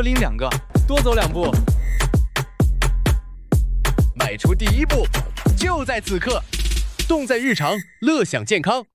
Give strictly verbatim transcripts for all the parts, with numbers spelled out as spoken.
领两个，多走两步。 迈出第一步，就在此刻。动在日常，乐享健康。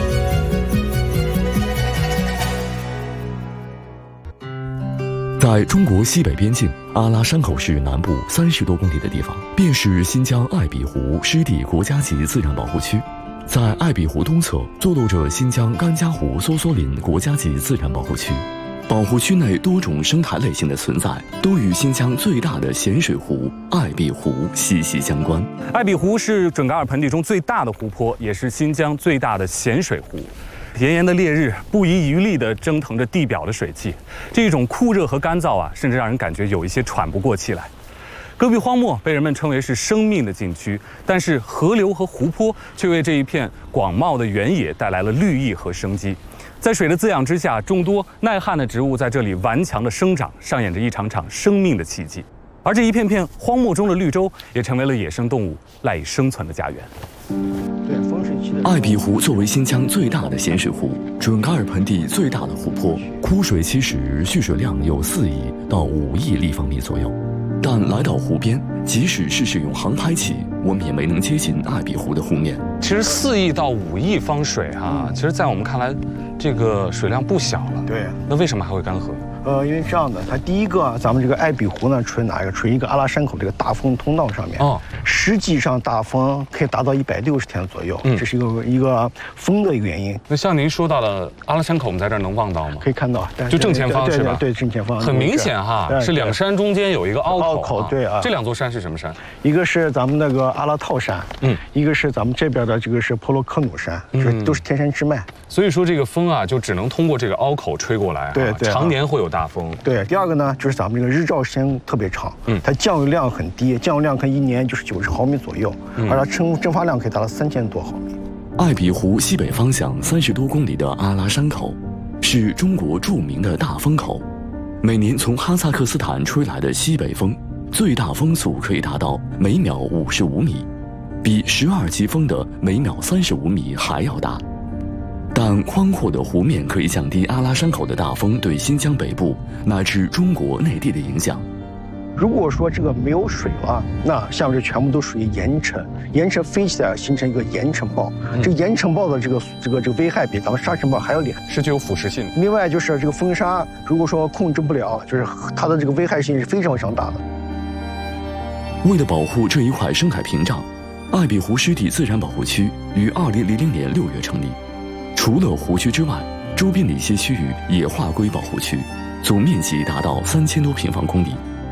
在中国西北边境阿拉山口市南部三十多公里的地方，便是新疆艾比湖湿地国家级自然保护区。在艾比湖东侧坐落着新疆甘家湖梭梭林国家级自然保护区。保护区内多种生态类型的存在，都与新疆最大的咸水湖艾比湖息息相关。 艾比湖是准噶尔盆地中最大的湖泊，也是新疆最大的咸水湖。炎炎的烈日不遗余力地蒸腾着地表的水汽，这种酷热和干燥啊，甚至让人感觉有一些喘不过气来。戈壁荒漠被人们称为是生命的禁区，但是河流和湖泊却为这一片广袤的原野带来了绿意和生机。在水的滋养之下，众多耐旱的植物在这里顽强地生长，上演着一场场生命的奇迹。而这一片片荒漠中的绿洲，也成为了野生动物赖以生存的家园。 艾比湖作为新疆最大的咸水湖，准噶尔盆地最大的湖泊，枯水期时蓄水量有四亿到五亿立方米左右。但来到湖边，即使是使用航拍器，我们也没能接近艾比湖的湖面。 其实四亿到五亿方水哈、啊，其实在我们看来，这个水量不小了。 对， 那为什么还会干涸？ 呃，因为这样的，它第一个，咱们这个艾比湖呢，处于哪一个？处于一个阿拉山口这个大风通道上面。哦，实际上大风可以达到一百六十天左右，嗯，这是一个一个风的一个原因。 那像您说到的阿拉山口，我们在这儿能望到吗？ 可以看到， 就正前方是吧？ 对，正前方。 很明显哈，是两山中间有一个凹口。 凹口，对啊。 这两座山是什么山？ 一个是咱们那个阿拉套山，嗯，一个是咱们这边的这个是婆罗科努山，这都是天山之脉。 所以说这个风啊，就只能通过这个凹口吹过来， 对对， 常年会有大风。 对。第二个呢，就是咱们这个日照时间特别长，嗯，它降雨量很低，降雨量可以一年就是九十毫米左右，嗯、而它蒸蒸发量可以达到三千多毫米。 艾比湖西北方向三十多公里的阿拉山口，是中国著名的大风口。每年从哈萨克斯坦吹来的西北风，最大风速可以达到每秒五十五米，比十二级风的每秒三十五米还要大。但宽阔的湖面可以降低阿拉山口的大风对新疆北部乃至中国内地的影响。 如果说这个没有水了，那下面这全部都属于盐尘，盐尘飞起来形成一个盐尘暴。嗯、这个盐尘暴的这个这个这个危害比咱们沙尘暴还要厉害， 是具有腐蚀性。 另外就是这个风沙，如果说控制不了，就是它的这个危害性是非常非常大的。 为了保护这一块生态屏障，艾比湖湿地自然保护区于二零零零年六月成立。除了湖区之外，周边的一些区域也划归保护区，总面积达到三千多平方公里。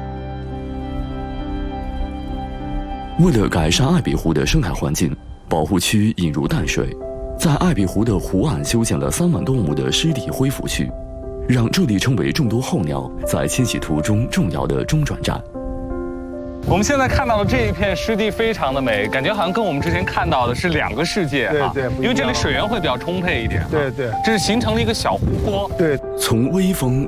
为了改善艾比湖的生态环境，保护区引入淡水，在艾比湖的湖岸修建了三万多亩的湿地恢复区，让这里成为众多候鸟在迁徙途中重要的中转站。 我们现在看到的这一片湿地非常的美，感觉好像跟我们之前看到的是两个世界哈。 对对， 因为这里水源会比较充沛一点。 对对， 这是形成了一个小湖泊。 对， 从微风